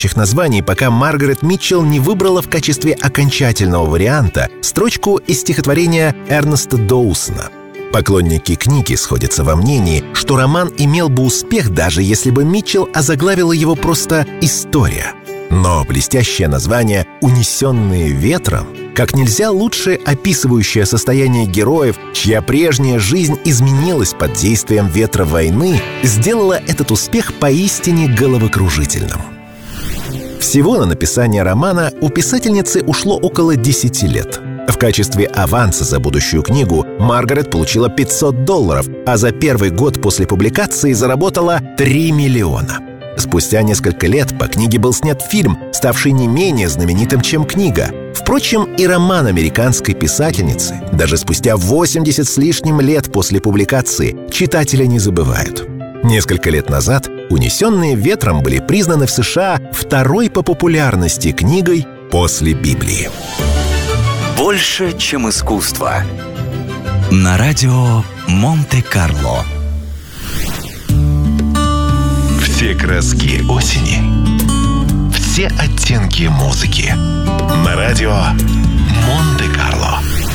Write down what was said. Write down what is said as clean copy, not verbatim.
подходящих названий, пока Маргарет Митчелл не выбрала в качестве окончательного варианта строчку из стихотворения Эрнеста Доусона. Поклонники книги сходятся во мнении, что роман имел бы успех, даже если бы Митчелл озаглавила его просто «История». Но блестящее название «Унесенные ветром», как нельзя лучше описывающее состояние героев, чья прежняя жизнь изменилась под действием ветра войны, сделало этот успех поистине головокружительным. Всего на написание романа у писательницы ушло около 10 лет. В качестве аванса за будущую книгу Маргарет получила $500, а за первый год после публикации заработала $3 миллиона. Спустя несколько лет по книге был снят фильм, ставший не менее знаменитым, чем книга. Впрочем, и роман американской писательницы, даже спустя 80 с лишним лет после публикации, читатели не забывают. Несколько лет назад «Унесенные ветром» были признаны в США второй по популярности книгой после Библии. Больше, чем искусство. На радио Монте-Карло. Все краски осени, все оттенки музыки. На радио Монте-Карло.